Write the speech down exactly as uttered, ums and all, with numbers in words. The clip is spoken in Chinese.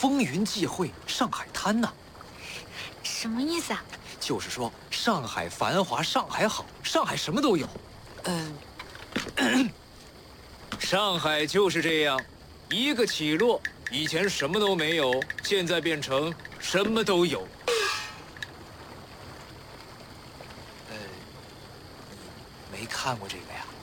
风云际会上海滩呐。 什么意思啊？ 就是说上海繁华，上海好，上海什么都有。嗯、呃，上海就是这样，一个起落，以前什么都没有，现在变成什么都有。呃，你没看过这个呀？